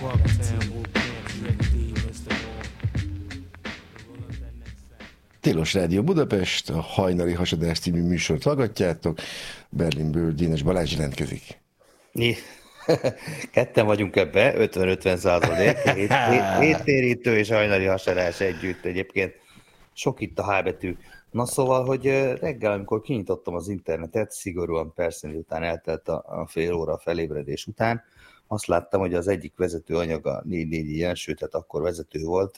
Tilos Rádió Budapest, a Hajnali Hasadás című műsort hallgatjátok. Berlinből Dénes Balázs jelentkezik. Ketten vagyunk ebbe, 50-50%. Héttérítő és hajnali hasadás együtt egyébként. Sok itt a H betű. Na szóval, hogy reggel, amikor kinyitottam az internetet, szigorúan persze, miután eltelt a fél óra a felébredés után, azt láttam, hogy az egyik vezető anyaga 4-4 ilyen, sőt, tehát akkor vezető volt.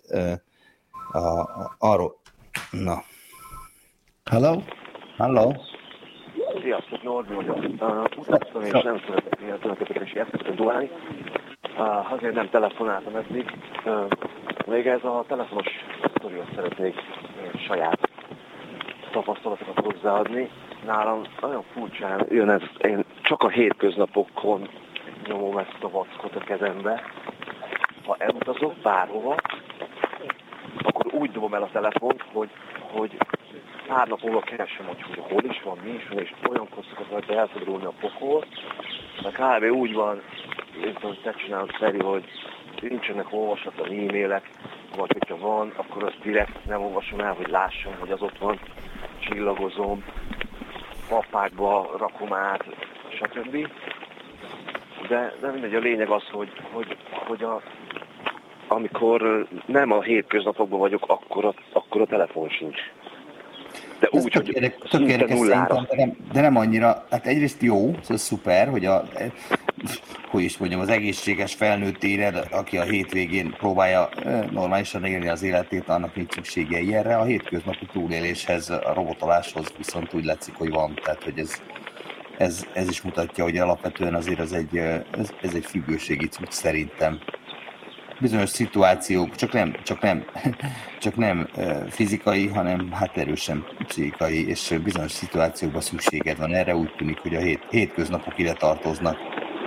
Arról... Na. Hello? Hello? Sziasztok, Norbi vagyok. Utaztam és nem szeretek ilyen tulajdonképpen is értettem duálni. Azért nem telefonáltam eddig. Még ez a telefonos sztorihoz szeretnék saját tapasztalatokat hozzáadni. Nálam nagyon furcsán jön ez, én csak a hétköznapokon nyomom ezt a vackot a kezembe. Ha elutazok bárhova, akkor úgy dobom el a telefont, hogy pár nap múlva keresem, hogy hol is van, mi is van, és olyan szokott rajta elfordulni a pokol. De kb. Úgy van, mint ahogy te csinálod, Feri, hogy nincsenek olvasatlan e-mailek, vagy hogyha van, akkor azt direkt nem olvasom el, hogy lássam, hogy az ott van, csillagozom, papákba rakom át, stb. De mindegy, a lényeg az, hogy amikor nem a hétköznapokban vagyok, akkor a telefon sincs. De úgy, hogy tökéletes szerintem, de nem annyira, hát egyrészt jó, ez szuper, hogy hogy is mondjam, az egészséges felnőtt éred, aki a hétvégén próbálja normálisan élni az életét, annak nincs szüksége ilyenre. A hétköznapi túléléshez, a robotoláshoz viszont úgy látszik, hogy van, tehát hogy ez is mutatja, hogy alapvetően azért ez egy függőségi cucc szerintem. Bizonyos szituációk, csak nem fizikai, hanem hát erősen pszichikai, és bizonyos szituációkban szükséged van erre, úgy tűnik, hogy a hétköznapok ide tartoznak.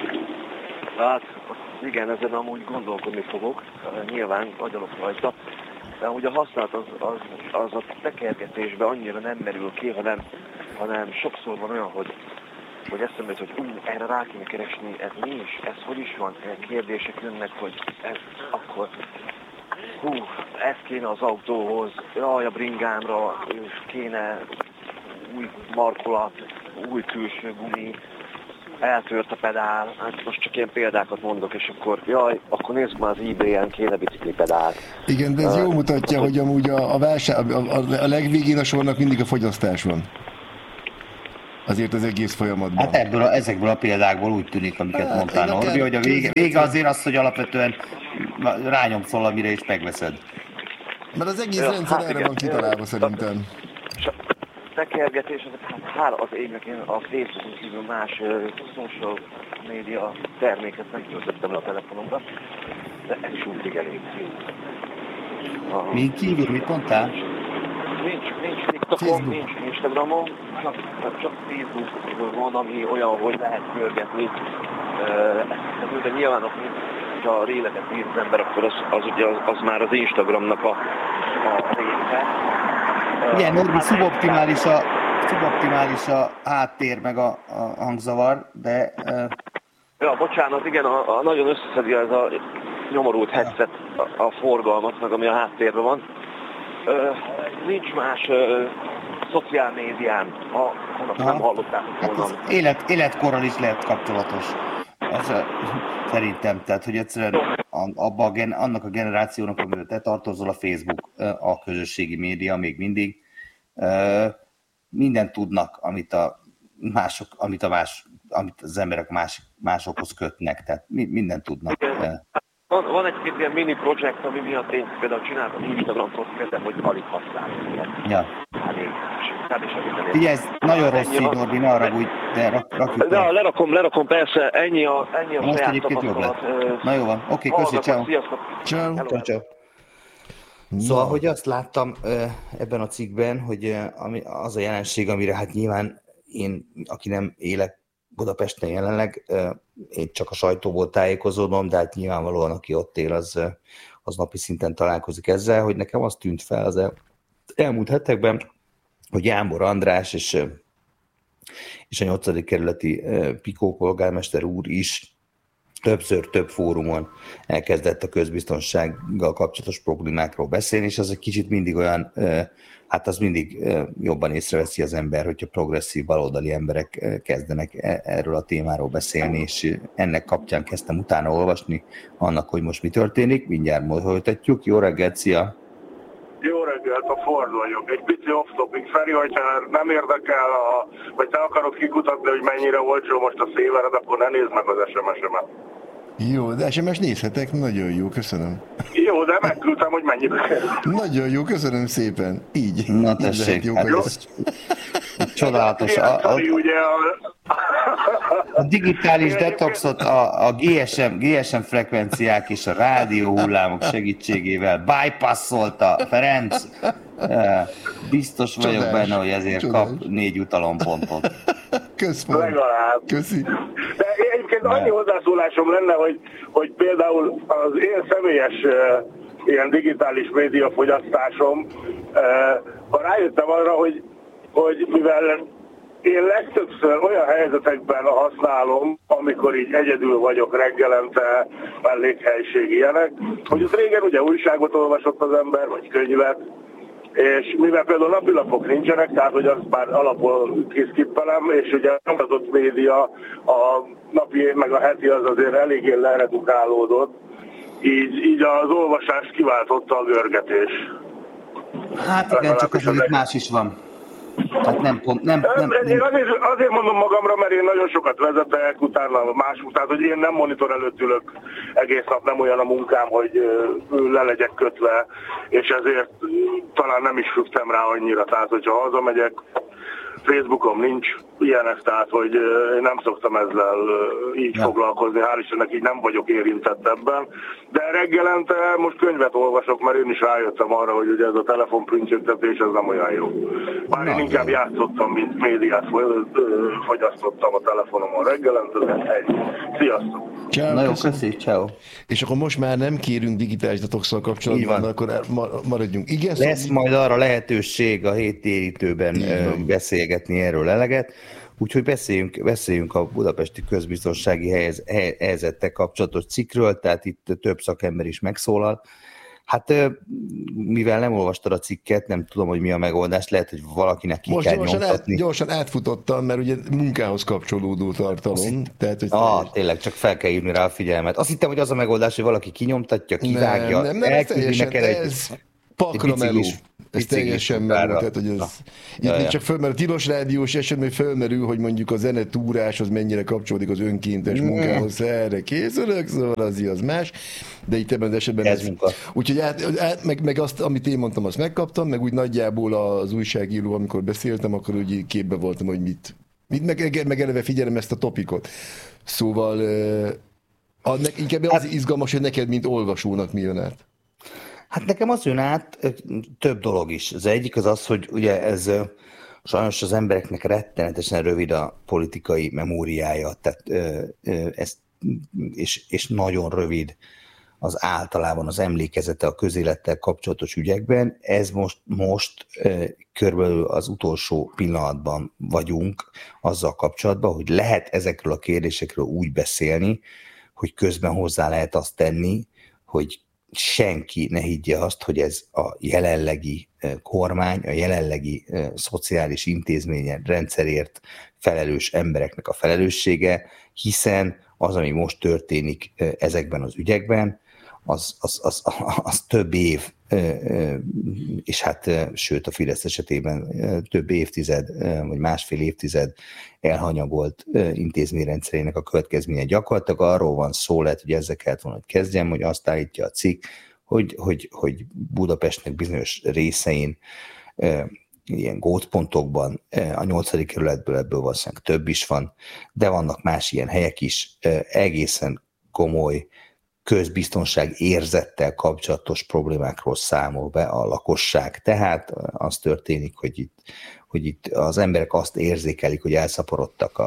Hát igen, ezen amúgy gondolkodni fogok, nyilván agyalok rajta, de amúgy a használat az a tekergetésben annyira nem merül ki, hanem sokszor van olyan, hogy eszembe jut, hogy erre rá kéne keresni, ez mi is, ez hogy is van, kérdések jönnek, hogy ez akkor, ez kéne az autóhoz, jaj, a bringámra kéne új markolat, új külső gumi, eltört a pedál, hát most csak ilyen példákat mondok, és akkor nézzük már az eBay-en, kéne biciklipedál. Igen, de ez jól mutatja, hogy amúgy a legvégén a sornak mindig a fogyasztás van. Azért az egész folyamatban. Hát ezekből a példákból úgy tűnik, amiket mondtál, Norbi, hogy a vége azért az, hogy alapvetően rányomsz valamire és megveszed. Mert az egész rendszer erre van kitalálva szerintem. Tekergetés, hála az égnek, én a Facebookon kívül más social media terméket nem töltöttem le a telefonomra, de ez is úgy elég. Mi kívül, mit mondtál? Nincs TikTokon, nincs Instagramon, csak Facebook van, ami olyan, hogy lehet pörgetni. De nyilván, ha a réleket ír az ember, akkor az már az Instagramnak a része. Igen, Norbi, szuboptimális a háttér meg a hangzavar, de... Ja, bocsánat, igen, nagyon összeszedi ez a nyomorult headset a forgalmat, meg ami a háttérben van. Nincs más szociál médián, nem hallottátok volna. Hát életkorral is lehet kapcsolatos. Ez szerintem, tehát, hogy egyszerűen annak a generációnak, amivel te tartozol, a Facebook, a közösségi média még mindig, mindent tudnak, amit az emberek másokhoz kötnek, tehát mindent tudnak. Van egy-két ilyen mini projekt, ami miatt én például csináltam Instagram profilt, hogy alig használom ilyet. Ja. Ugye ez nagyon rossz így, Norbi, ne haragudj, de rakjuk le. Lerakom, persze, ennyi a saját tapasztalat. Na jó van, oké, köszi, ciao. Ciao. Szóval, hogy azt láttam ebben a cikkben, hogy az a jelenség, amire hát nyilván én, aki nem élek Budapesten jelenleg, én csak a sajtóból tájékozódom, de hát nyilvánvalóan, aki ott él, az napi szinten találkozik ezzel, hogy nekem az tűnt fel az elmúlt hetekben, hogy Jámbor András és a 8. kerületi Pikó polgármester úr is több fórumon elkezdett a közbiztonsággal kapcsolatos problémákról beszélni, és az egy kicsit mindig olyan, hát az mindig jobban észreveszi az ember, hogyha progresszív baloldali emberek kezdenek erről a témáról beszélni, és ennek kapcsán kezdtem utána olvasni annak, hogy most mi történik. Mindjárt folytatjuk. Jó reggelt, szia! Jó reggelt, a Ford vagyok. Egy pici off-topic. Feri, hogyha nem érdekel, vagy te akarod kikutatni, hogy mennyire olcsó most a szévered, akkor ne nézd meg az SMS-emet. Jó, de SMS nézhetek, nagyon jó, köszönöm. Jó, de megküldtem, hogy mennyibe kerül. Nagyon jó, köszönöm szépen. Így. Na tessék, jó, csodálatos. A digitális detoxot a GSM frekvenciák és a rádióhullámok segítségével bypasszolta Ferenc. Biztos vagyok benne, hogy ezért kap 4 utalompontot. Köszönöm. Legalább. Köszi. De egyébként annyi hozzászólásom lenne, hogy például az én személyes ilyen digitális média fogyasztásom, rájöttem arra, hogy mivel én legtöbbször olyan helyzetekben használom, amikor így egyedül vagyok reggelente, mellékhelyiség ilyenek, hogy ott régen ugye újságot olvasott az ember, vagy könyvet, és mivel például napilapok nincsenek, tehát hogy azt már alapból kiszkippelem, és ugye a nyomtatott média, a napi meg a heti az azért eléggé leredukálódott, így az olvasást kiváltotta a görgetés. Hát igen, csak azért más is van. Tehát nem. Én azért mondom magamra, mert én nagyon sokat vezetek, utána más, tehát hogy én nem monitor előtt ülök egész nap, nem olyan a munkám, hogy le legyek kötve, és ezért talán nem is fügtem rá annyira, tehát hogyha hazamegyek, Facebookom nincs ilyenek, tehát hogy én nem szoktam ezzel így foglalkozni, hál' Istennek így nem vagyok érintett ebben. De reggelente most könyvet olvasok, mert én is rájöttem arra, hogy ugye ez a telefonprüntjögtetés ez nem olyan jó. Bár én inkább játszottam, mint médiát fogyasztottam a telefonomon reggelente, de ennyi. Sziasztok! Ciao, na jó, köszi, ciao. És akkor most már nem kérünk digitális detoxsal kapcsolatban, akkor maradjunk. Igen, lesz majd arra lehetőség a héttérítőben beszélgetni erről eleget, úgyhogy beszéljünk a budapesti közbiztonsági helyzettel kapcsolatos cikkről, tehát itt több szakember is megszólal. Hát mivel nem olvastad a cikket, nem tudom, hogy mi a megoldás, lehet, hogy valakinek ki kell nyomtatni. Gyorsan átfutottam, mert ugye munkához kapcsolódó tartalom. Tehát, hogy tényleg, csak fel kell írni rá a figyelmet. Azt hittem, hogy az a megoldás, hogy valaki kinyomtatja, kivágja, elküldi neked egy pakrameló. Ez teljesen meló, tehát hogy ez... Itt csak mert a tilos rádiós esetben felmerül, hogy mondjuk a zenetúrás az mennyire kapcsolódik az önkéntes munkához, erre készülök, szóval az más, de itt ebben az esetben ez... Úgyhogy meg azt, amit én mondtam, azt megkaptam, meg úgy nagyjából az újságíró, amikor beszéltem, akkor úgy képbe voltam, hogy mit meg eleve figyelem ezt a topikot. Szóval inkább az izgalmas, hogy neked, mint olvasónak mi jön át. Hát nekem az jön át több dolog is. Az egyik az, hogy ugye ez sajnos az embereknek rettenetesen rövid a politikai memóriája, tehát és nagyon rövid az általában az emlékezete a közélettel kapcsolatos ügyekben. Ez most körülbelül az utolsó pillanatban vagyunk azzal kapcsolatban, hogy lehet ezekről a kérdésekről úgy beszélni, hogy közben hozzá lehet azt tenni, hogy senki ne higgye azt, hogy ez a jelenlegi kormány, a jelenlegi szociális intézményen rendszerért felelős embereknek a felelőssége, hiszen az, ami most történik ezekben az ügyekben, az több év, és hát sőt a Fidesz esetében több évtized, vagy másfél évtized elhanyagolt intézményrendszerének a következménye. Gyakorlatilag arról van szó, lehet, hogy ezzel kellett volna, hogy kezdjem, hogy azt állítja a cikk, hogy Budapestnek bizonyos részein, ilyen gótpontokban, a 8. kerületből ebből valószínűleg több is van, de vannak más ilyen helyek is, egészen komoly közbiztonság érzettel kapcsolatos problémákról számol be a lakosság. Tehát az történik, hogy itt az emberek azt érzékelik, hogy elszaporodtak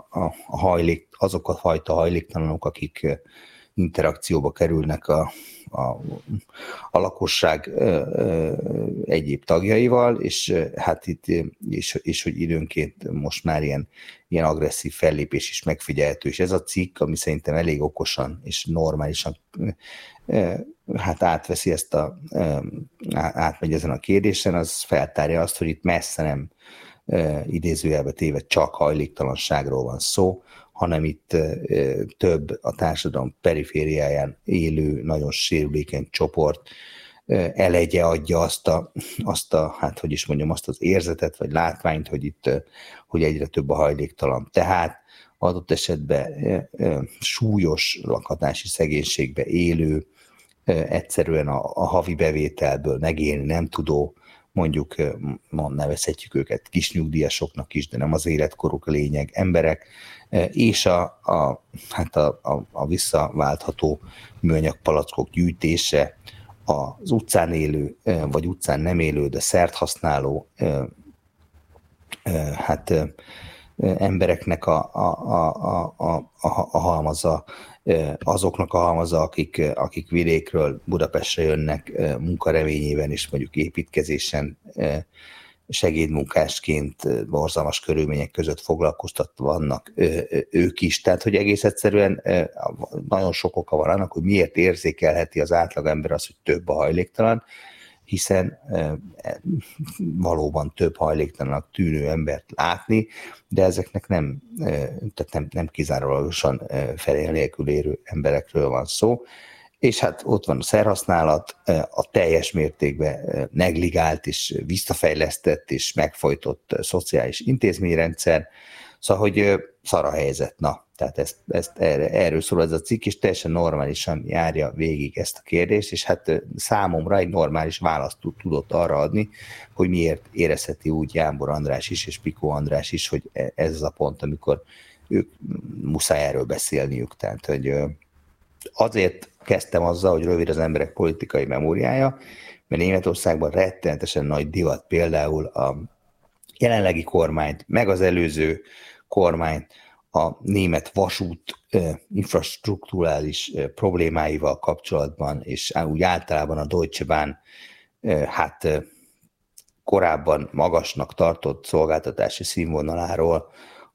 azok a fajta hajléktalanok, akik interakcióba kerülnek a a lakosság egyéb tagjaival, és hát itt, és hogy időnként most már ilyen agresszív fellépés is megfigyelhető, és ez a cikk, ami szerintem elég okosan és normálisan hát átveszi átmegy ezen a kérdésen, az feltárja azt, hogy itt messze nem idézőjelbe téve csak hajléktalanságról van szó, hanem itt több a társadalom perifériáján élő, nagyon sérülékeny csoport elegye adja azt az érzetet, vagy látványt, hogy egyre több a hajléktalan. Tehát adott esetben súlyos lakhatási szegénységbe élő, egyszerűen a havi bevételből megélni nem tudó, mondjuk nevezhetjük őket kisnyugdíjasoknak is, de nem az életkoruk a lényeg, emberek, és a visszaváltható műanyag palackok gyűjtése, az utcán élő, vagy utcán nem élő, de szert használó embereknek a halmaza, azoknak a halmaza, akik vidékről Budapestre jönnek munkareményében és mondjuk építkezésen segédmunkásként borzalmas körülmények között foglalkoztatva vannak ők is. Tehát, hogy egész egyszerűen nagyon sok oka van annak, hogy miért érzékelheti az átlagember azt, hogy több a hajléktalan, hiszen valóban több hajléktalannak tűnő embert látni, de ezeknek nem kizárólagosan felél nélkül érő emberekről van szó. És hát ott van a szerhasználat, a teljes mértékben negligált és visszafejlesztett és megfojtott szociális intézményrendszer, szóval, hogy szar a helyzet. Na, tehát erről szól ez a cikk, és teljesen normálisan járja végig ezt a kérdést, és hát számomra egy normális választ tudott arra adni, hogy miért érezheti úgy Jámbor András is, és Picó András is, hogy ez az a pont, amikor ők muszáj erről beszélniük. Tehát, hogy azért kezdtem azzal, hogy rövid az emberek politikai memóriája, mert Németországban rettenetesen nagy divat például a jelenlegi kormányt, meg az előző kormányt a német vasút infrastrukturális problémáival kapcsolatban, és úgy általában a Deutsche Bahn korábban magasnak tartott szolgáltatási színvonaláról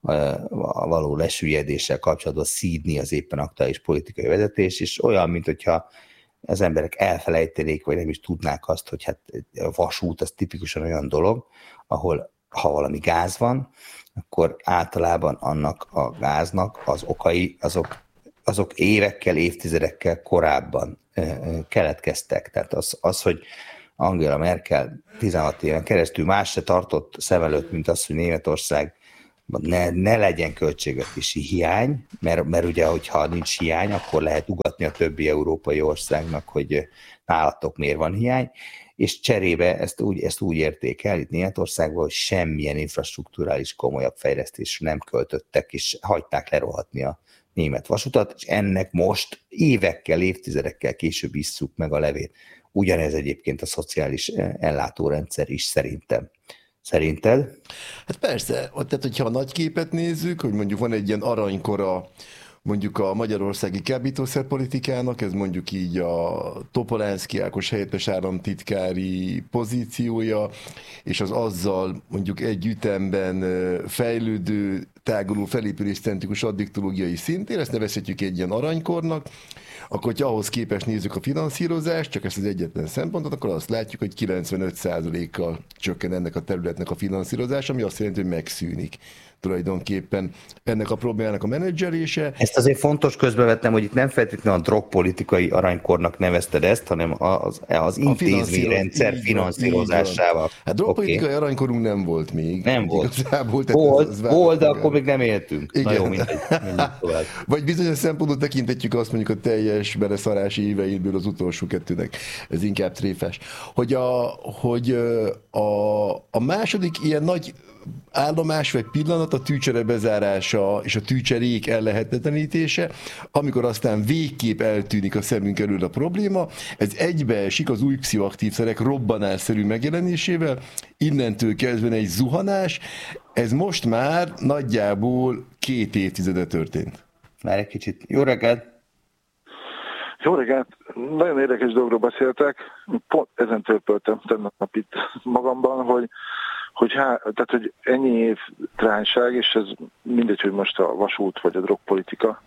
való lesüllyedéssel kapcsolatban szídni az éppen aktuális politikai vezetés, és olyan, mint hogyha az emberek elfelejtenék, vagy nem is tudnák azt, hogy hát a vasút az tipikusan olyan dolog, ahol ha valami gáz van, akkor általában annak a gáznak az okai, azok évekkel, évtizedekkel korábban keletkeztek. Tehát az, hogy Angela Merkel 16 éven keresztül más se tartott szem előtt, mint az, hogy Németország ne legyen költségvetési hiány, mert ugye, hogyha nincs hiány, akkor lehet ugatni a többi európai országnak, hogy nálatok miért van hiány, és cserébe ezt úgy érték el itt Németországban, hogy semmilyen infrastrukturális komolyabb fejlesztésre nem költöttek, és hagyták lerohatni a német vasutat, és ennek most évekkel, évtizedekkel később isszuk meg a levét. Ugyanez egyébként a szociális ellátórendszer is szerintem. Szerinted? Hát persze, tehát hogyha a nagy képet nézzük, hogy mondjuk van egy ilyen aranykora mondjuk a magyarországi kábítószerpolitikának, ez mondjuk így a Topolánszky Ákos helyettes államtitkári pozíciója, és az azzal mondjuk egy ütemben fejlődő, táguló felépüléscentrikus addiktológiai szintén, ezt nevezhetjük egy ilyen aranykornak, akkor, hogyha ahhoz képest nézzük a finanszírozást, csak ezt az egyetlen szempontot, akkor azt látjuk, hogy 95%-kal csökken ennek a területnek a finanszírozás, ami azt jelenti, hogy megszűnik tulajdonképpen ennek a problémának a menedzselése. Ezt azért fontos közbevetnem, hogy itt nem feltétlenül a drogpolitikai aranykornak nevezted ezt, hanem az intézményrendszer finanszírozásával. Hát drogpolitikai aranykorunk nem volt még. Nem volt. Volt, de akkor még nem éltünk. Igen. Na jó, mindegy tovább. Vagy bizonyos szempontból tekintetjük azt mondjuk a teljes beleszarási éveiből az utolsó kettőnek. Ez inkább tréfás. Hogy a második ilyen nagy állomás vagy pillanat a tűcsere bezárása és a tűcserék ellehetetlenítése, amikor aztán végképp eltűnik a szemünk elől a probléma, ez egybeesik az új pszichoaktív szerek robbanásszerű megjelenésével, innentől kezdve egy zuhanás, ez most már nagyjából 2 évtizede történt. Már egy kicsit. Jó reggelt! Jó reggelt! Nagyon érdekes dologról beszéltek. Pont ezen törpöltem tegnap itt magamban, hogy ennyi év trányság, és ez mindegy, hogy most a vasút vagy a drogpolitika,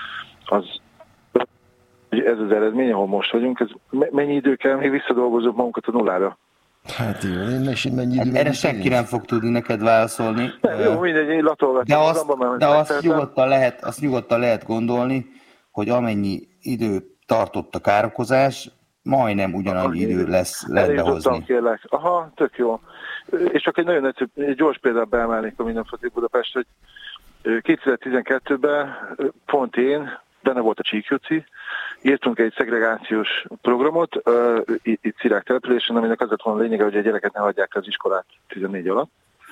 ez az eredmény, ahol most vagyunk, ez mennyi idő kell, még visszadolgozunk magunkat a nullára? Hát jó, én mennyi idő. Erre senki nem fog tudni neked válaszolni. Jó, mindegy, én latolgatom. De azt nyugodtan lehet gondolni, hogy amennyi idő tartott a károkozás, majdnem ugyanannyi idő lesz behozni. Kérlek. Aha, tök jó. És csak egy gyors példát beemelnék a Mindenföldi Budapest, hogy 2012-ben pont én, benne volt a Csíkjóci, írtunk egy szegregációs programot itt Szirák településen, aminek az lett volna a lényege, hogy a gyereket ne hagyják az iskolát 14 alatt.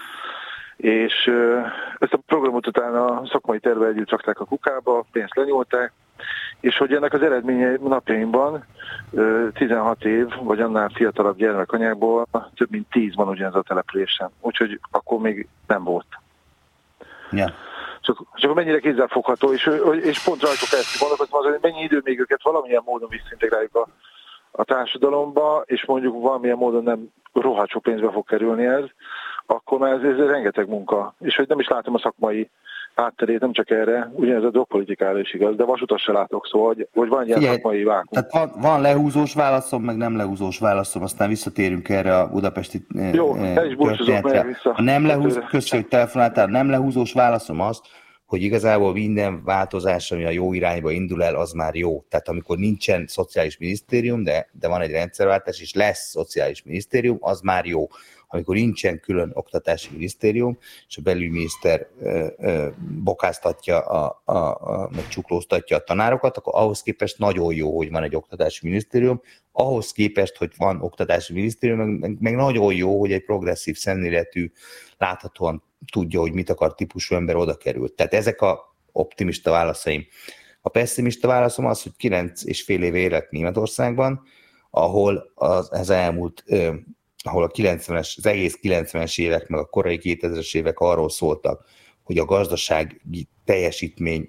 És ezt a programot utána a szakmai terve együtt rakták a kukába, pénzt lenyúlták, és hogy ennek az eredménye napjainkban 16 év, vagy annál fiatalabb gyermekanyákból több mint 10 van ugyanez a településen. Úgyhogy akkor még nem volt. Ja. Csak mennyire kézzelfogható, és pont rajtuk ezt gondolkozom, hogy mennyi idő még őket valamilyen módon visszaintegráljuk a társadalomba, és mondjuk valamilyen módon nem rohadt sok pénzbe fog kerülni ez, akkor már ez rengeteg munka. És hogy nem is látom a szakmai hátterét, nem csak erre, ugyanez a drogpolitikára is igaz, de vasutat se látok, szóval, hogy van ilyen szakmai vákum. Tehát van lehúzós válaszom, meg nem lehúzós válaszom, aztán visszatérünk erre a budapesti történetre. Köszönjük, hogy telefonáltál, nem lehúzós válaszom az, hogy igazából minden változás, ami a jó irányba indul el, az már jó. Tehát amikor nincsen szociális minisztérium, de van egy rendszerváltás, és lesz szociális minisztérium, az már jó. Amikor nincsen külön oktatási minisztérium, és a belügyminiszter bokáztatja, meg csuklóztatja a tanárokat, akkor ahhoz képest nagyon jó, hogy van egy oktatási minisztérium, ahhoz képest, hogy van oktatási minisztérium, meg nagyon jó, hogy egy progresszív szemléletű, láthatóan tudja, hogy mit akar típusú ember oda került. Tehát ezek a optimista válaszaim. A pessimista válaszom az, hogy 9,5 éve élek Németországban, ahol az elmúlt ahol az egész 90-es évek, meg a korai 2000-es évek arról szóltak, hogy a gazdasági teljesítmény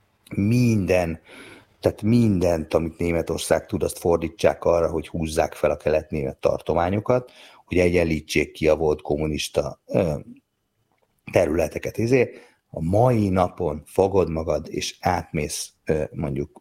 mindent, amit Németország tud, azt fordítsák arra, hogy húzzák fel a kelet-német tartományokat, hogy egyenlítsék ki a volt kommunista területeket. Ezért a mai napon fogod magad, és átmész mondjuk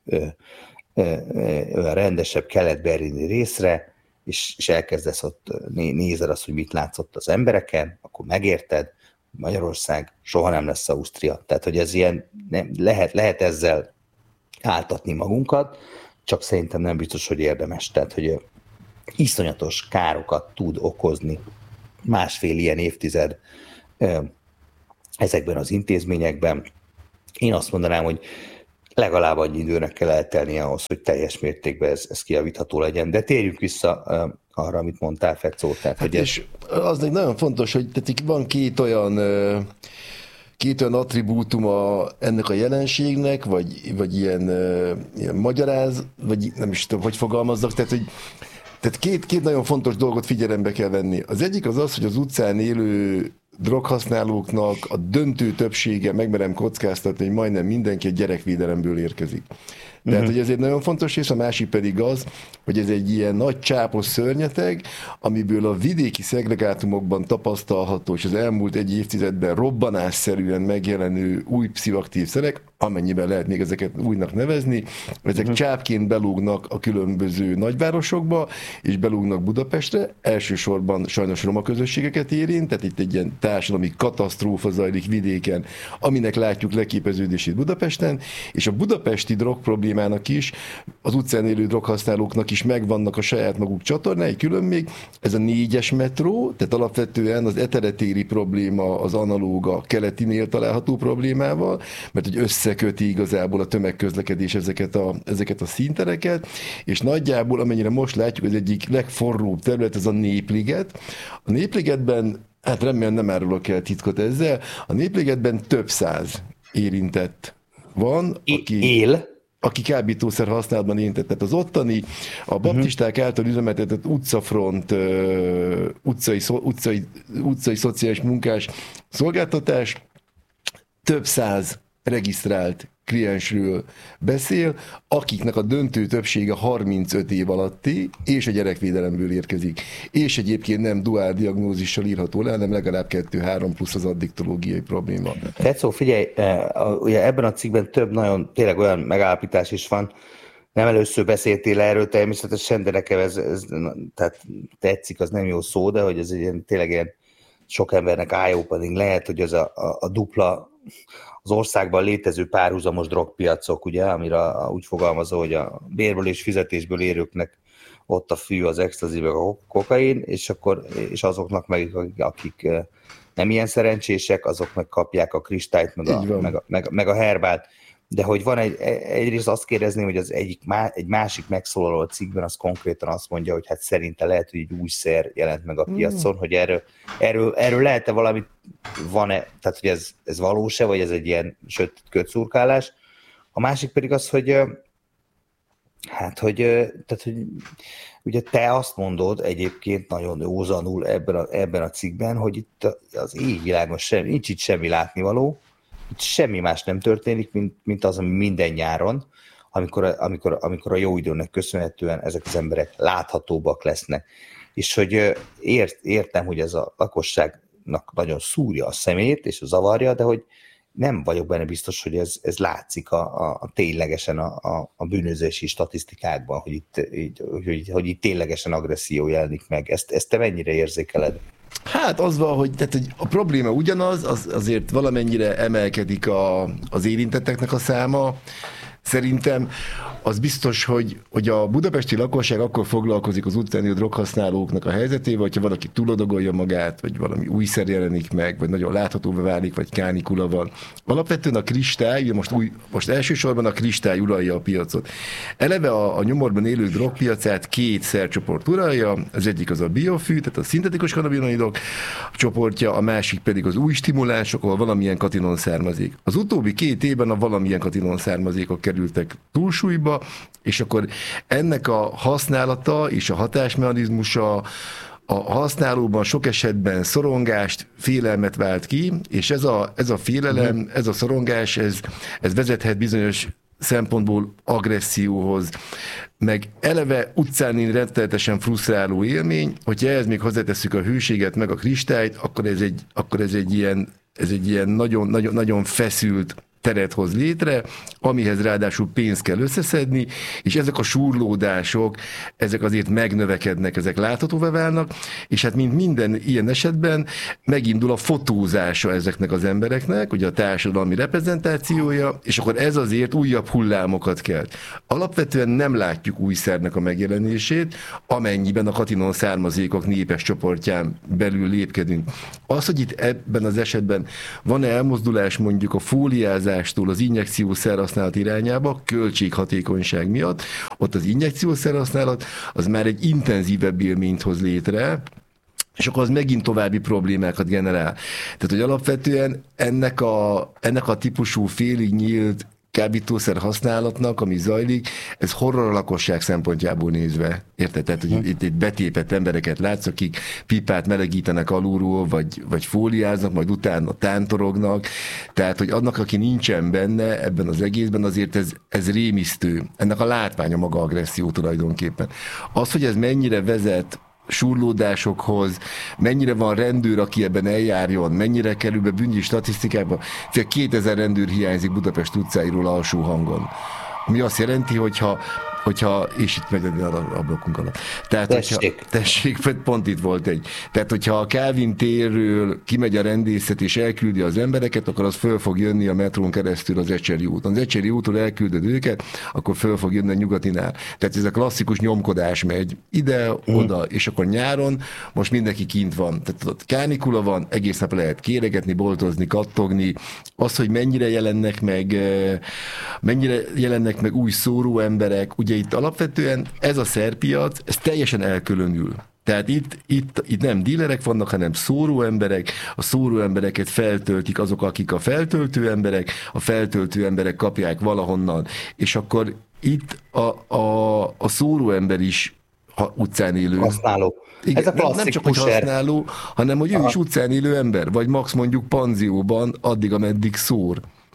a rendesebb kelet-berlini részre, és elkezdesz ott nézed azt, hogy mit látszott az embereken, akkor megérted, Magyarország soha nem lesz Ausztria. Tehát, hogy ez ilyen, lehet ezzel áltatni magunkat, csak szerintem nem biztos, hogy érdemes. Tehát, hogy iszonyatos károkat tud okozni másfél ilyen évtized ezekben az intézményekben. Én azt mondanám, hogy legalább annyi időnek kell eltelnie ahhoz, hogy teljes mértékben ez kijavítható legyen. De térjünk vissza arra, amit mondtál, Fecó. És az nagyon fontos, hogy van két olyan attribútuma ennek a jelenségnek, vagy ilyen magyaráz, vagy nem is tudom, hogy fogalmazzak, tehát két nagyon fontos dolgot figyelembe kell venni. Az egyik az, hogy az utcán élő droghasználóknak a döntő többsége, megmerem kockáztatni, hogy majdnem mindenki a gyerekvédelemből érkezik. Tehát, hogy ez egy nagyon fontos rész, a másik pedig az, hogy ez egy ilyen nagy csápos szörnyeteg, amiből a vidéki szegregátumokban tapasztalható, és az elmúlt egy évtizedben robbanásszerűen megjelenő új pszichoaktív szerek, amennyiben lehet még ezeket újnak nevezni, ezek csápként belúgnak a különböző nagyvárosokba, és belúgnak Budapestre, elsősorban sajnos roma közösségeket érint, tehát itt egy ilyen társadalmi katasztrófa zajlik vidéken, aminek látjuk leképeződését Budapesten, és a budapesti drogproblémának is, az utcán élő droghasználóknak is megvannak a saját maguk csatornái, külön még ez a 4-es metró, tehát alapvetően az eteretéri probléma az analóga keletinél található problémával, mert hogy összeköti igazából a tömegközlekedés ezeket a színtereket, és nagyjából, amennyire most látjuk, az egyik legforróbb terület, ez a Népliget. A Népligetben, hát remélem nem árulok el titkot ezzel, a Népligetben több száz érintett van, aki kábítószer használatban érintett. Tehát az ottani, a baptisták által üzemeltetett utcafront, utcai szociális munkás szolgáltatás több száz regisztrált kliensről beszél, akiknek a döntő többsége 35 év alatti, és a gyerekvédelemből érkezik. És egyébként nem duál diagnózissal írható le, hanem legalább 2-3 plusz az addiktológiai probléma. Tetszó, figyelj, ugye ebben a cikkben több nagyon tényleg olyan megállapítás is van, nem először beszéltél erről természetesen, de nekem ez tehát tetszik, az nem jó szó, de hogy ez egy ilyen, tényleg ilyen sok embernek eye-opening lehet, hogy az a dupla, az országban létező párhuzamos drogpiacok, ugye, amire úgy fogalmazó, hogy a bérből és fizetésből érőknek ott a fű, az ecstasy, meg a kokain, és azoknak meg, akik nem ilyen szerencsések, azok meg kapják a kristályt, meg a herbát. De hogy van egyrészt azt kérdezném, hogy egy másik megszólaló a cikkben az konkrétan azt mondja, hogy hát szerinte lehet, hogy egy új szer jelent meg a piacon, hogy erről lehet-e valamit, van-e, tehát hogy ez valós-e, vagy ez egy ilyen sötét kötszurkálás. A másik pedig az, hogy hogy ugye te azt mondod egyébként nagyon józanul ebben a cikkben, hogy itt az égvilágon nincs itt semmi látnivaló, itt semmi más nem történik, mint az, ami minden nyáron, amikor a jó időnek köszönhetően ezek az emberek láthatóbbak lesznek. És hogy értem, hogy ez a lakosságnak nagyon szúrja a szemét, és zavarja, de hogy nem vagyok benne biztos, hogy ez látszik ténylegesen a bűnözési statisztikákban, hogy itt ténylegesen agresszió jelenik meg. Ezt te mennyire érzékeled? Hát az van, hogy a probléma ugyanaz, azért valamennyire emelkedik az érintetteknek a száma. Szerintem az biztos, hogy a budapesti lakosság akkor foglalkozik az utcáni droghasználóknak a helyzetével, hogyha valaki túladagolja magát, vagy valami újszer jelenik meg, vagy nagyon láthatóvá válik, vagy kánikula van. Alapvetően a kristály, most elsősorban a kristály uralja a piacot. Eleve a nyomorban élő drogpiacát két szercsoport uralja, az egyik az a biofű, tehát a szintetikus kanabinoidok csoportja, a másik pedig az új stimulánsok, ahol valamilyen katinon származik. Az utóbbi 2 évben a valamilyen katinon származékok kerültek túlsúlyba, és akkor ennek a használata és a hatásmechanizmusa a használóban sok esetben szorongást, félelmet vált ki, és ez a félelem, ez a szorongás, ez vezethet bizonyos szempontból agresszióhoz, meg eleve utcán rettenetesen frusztráló élmény, hogyha ehhez még hozzátesszük a hőséget, meg a kristályt, akkor ez egy ilyen nagyon, nagyon, nagyon feszült teret hoz létre, amihez ráadásul pénzt kell összeszedni, és ezek a súrlódások, ezek azért megnövekednek, ezek láthatóvá válnak, és hát mint minden ilyen esetben megindul a fotózása ezeknek az embereknek, ugye a társadalmi reprezentációja, és akkor ez azért újabb hullámokat kelt. Alapvetően nem látjuk új szernek a megjelenését, amennyiben a katinon származékok népes csoportján belül lépkedünk. Az, hogy itt ebben az esetben van-e elmozdulás mondjuk a fóliázás az injekciószer használat irányába, költséghatékonyság miatt, ott az injekciószer használat az már egy intenzívebb élményt hoz létre, és akkor az megint további problémákat generál. Tehát, hogy alapvetően ennek a típusú félig nyílt kábítószer használatnak, ami zajlik, ez horror a lakosság szempontjából nézve. Érted? Tehát, hogy itt betépett embereket látsz, akik pipát melegítenek alulról, vagy fóliáznak, majd utána tántorognak. Tehát, hogy annak, aki nincsen benne ebben az egészben, azért ez rémisztő. Ennek a látványa maga agresszió tulajdonképpen. Az, hogy ez mennyire vezet súrlódásokhoz, mennyire van rendőr, aki ebben eljárjon, mennyire kerül be bűnügyi statisztikába. 2000 rendőr hiányzik Budapest utcáiról alsó hangon. Ami azt jelenti, hogyha és itt megy a blokkunk alatt. Tehát, tessék, pont itt volt egy. Tehát, hogyha a Kálvin térről kimegy a rendészet és elküldi az embereket, akkor az föl fog jönni a metrón keresztül az Ecseri úton. Az Ecseri útról elküldöd őket, akkor föl fog jönni a Nyugatinál. Tehát ez a klasszikus nyomkodás megy ide-oda, és akkor nyáron most mindenki kint van. Tehát ott kánikula van, egész nap lehet kéregetni, boltozni, kattogni. Az, hogy mennyire jelennek meg új szóró emberek, ugye itt alapvetően ez a szerpiac, ez teljesen elkülönül. Tehát itt nem dílerek vannak, hanem szóró emberek, a szóró embereket feltöltik azok, akik a feltöltő emberek kapják valahonnan, és akkor itt a szóró ember is utcán élő. Használó. Igen, ez a nem csak hogy használó, hanem hogy ő is utcán élő ember, vagy max mondjuk panzióban addig, ameddig szór.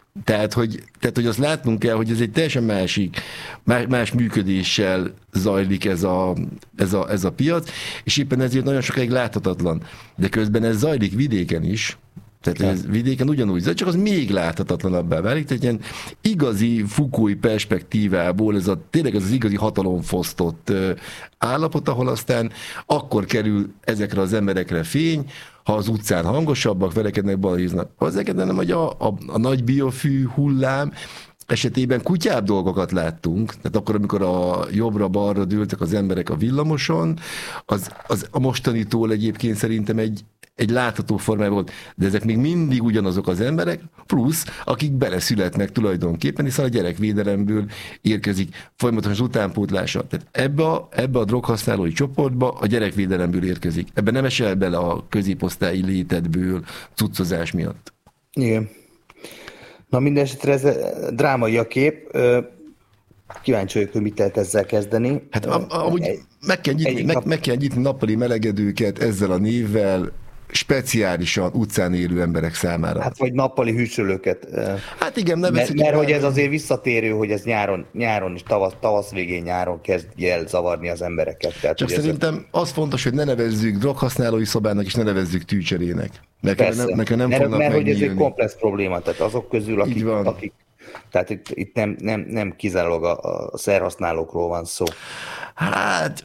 Tehát, hogy azt látnunk kell, hogy ez egy teljesen más működéssel zajlik ez a piac, és éppen ezért nagyon sokáig láthatatlan. De közben ez zajlik vidéken is, tehát ez vidéken ugyanúgy zajlik, csak az még láthatatlanabbá válik, tehát ilyen igazi Fukui perspektívából ez tényleg ez az igazi hatalomfosztott állapot, ahol aztán akkor kerül ezekre az emberekre fény, ha az utcán hangosabbak, verekednek, balhéznak. Ezeket nem, hogy a nagy biofű hullám esetében kutyább dolgokat láttunk, tehát akkor, amikor a jobbra-balra dőltek az emberek a villamoson, az a mostanitól egyébként szerintem egy látható formája volt, de ezek még mindig ugyanazok az emberek, plusz akik beleszületnek tulajdonképpen, hiszen a gyerekvédelemből érkezik folyamatosan az utánpótlása. Tehát ebbe a droghasználói csoportba a gyerekvédelemből érkezik. Ebben nem esel bele a középosztályi létedből cuccozás miatt. Igen. Na mindenesetre ez drámai a kép. Kíváncsi vagyok, hogy mit lehet ezzel kezdeni. Hát ahogy meg kell nyitni nappali melegedőket ezzel a névvel, speciálisan utcán élő emberek számára. Hát vagy nappali hűsölőket. Hát igen, mert hogy ez azért visszatérő, hogy ez nyáron is, tavasz végén nyáron kezdje el zavarni az embereket. Tehát, csak szerintem az fontos, hogy ne nevezzük droghasználói szobának, és ne nevezzük tűcserének. Mert hogy ez egy komplex probléma, tehát azok közül, akik tehát itt nem kizárólag a szerhasználókról van szó. Hát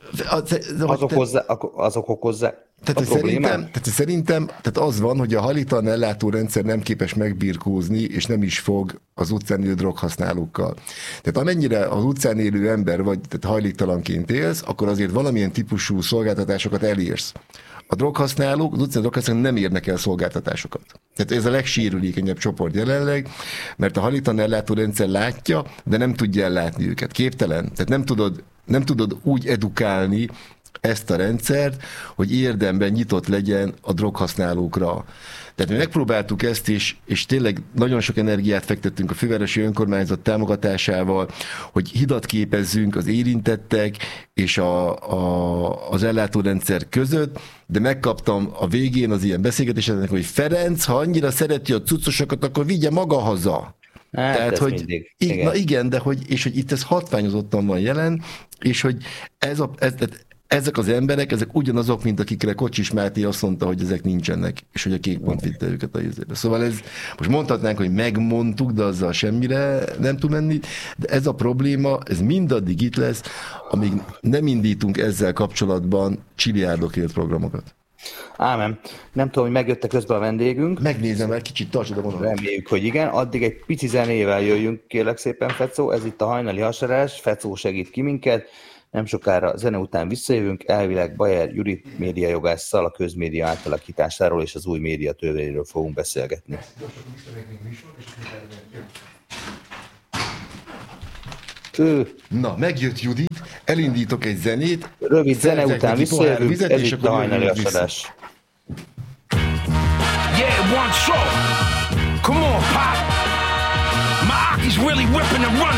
azok okozzák. Tehát szerintem az van, hogy a hajléktalan ellátórendszer nem képes megbirkózni, és nem is fog az utcán élő droghasználókkal. Tehát amennyire az utcán élő ember vagy, tehát hajléktalanként élsz, akkor azért valamilyen típusú szolgáltatásokat elérsz. A droghasználók, az utcán droghasználók nem érnek el szolgáltatásokat. Tehát ez a legsérülékenyebb csoport jelenleg, mert a hajléktalan ellátórendszer látja, de nem tudja ellátni őket. Képtelen. Tehát nem tudod úgy edukálni ezt a rendszert, hogy érdemben nyitott legyen a droghasználókra. Tehát mi megpróbáltuk ezt is, és tényleg nagyon sok energiát fektettünk a fővárosi önkormányzat támogatásával, hogy hidat képezzünk az érintettek és az ellátórendszer között, de megkaptam a végén az ilyen beszélgetéseknek, hogy Ferenc, ha annyira szereti a cuccosokat, akkor vigye maga haza. Hát tehát, hogy mindig. Igen, de hogy itt ez hatványozottan van jelen, és hogy ezek az emberek, ezek ugyanazok, mint akikre Kocsis Máté azt mondta, hogy ezek nincsenek, és hogy a Kék Pont vitte őket a izébe. Szóval most mondhatnánk, hogy megmondtuk, de azzal semmire nem tud menni, de ez a probléma, ez mindaddig itt lesz, amíg nem indítunk ezzel kapcsolatban csiliárdokért programokat. Ámen. Nem tudom, hogy megjött közben a vendégünk. Megnézem, egy kicsit tartsd a vonalat. Reméljük, hogy igen. Addig egy pici zenével jöjjünk, kérlek szépen, Fecó. Ez itt a hajnali hasarás. Fecó segít ki minket. Nem sokára zene után visszajövünk, elvileg Bajer Juri médiajogásszal a közmédia átalakításáról és az új média törvényről fogunk beszélgetni. Na, megjött Judit, elindítok egy zenét. Rövid zene után visszajövünk, ez itt a hajnali hasarás. Yeah, one show. Come on, pop. My Aki's really whipping and running.